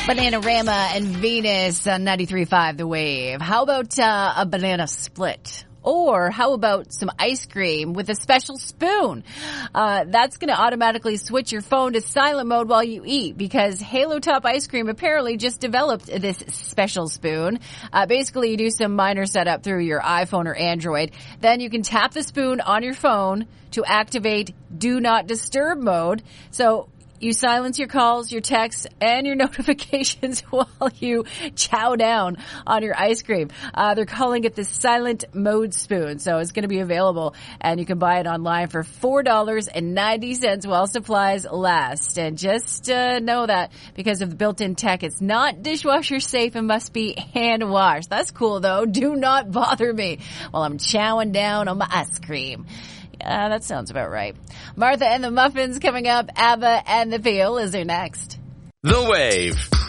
Bananarama and Venus on 93.5 The Wave. How about a banana split? Or how about some ice cream with a special spoon? That's going to automatically switch your phone to silent mode while you eat because Halo Top Ice Cream apparently just developed this special spoon. Basically, you do some minor setup through your iPhone or Android. Then you can tap the spoon on your phone to activate Do Not Disturb mode. So you silence your calls, your texts, and your notifications while you chow down on your ice cream. They're calling it the Silent Mode Spoon. So it's going to be available, and you can buy it online for $4.90 while supplies last. And just know that because of the built-in tech, it's not dishwasher safe and must be hand washed. That's cool, though. Do not bother me while I'm chowing down on my ice cream. That sounds about right. Martha and the Muffins coming up. ABBA and the Peel is there next. The Wave.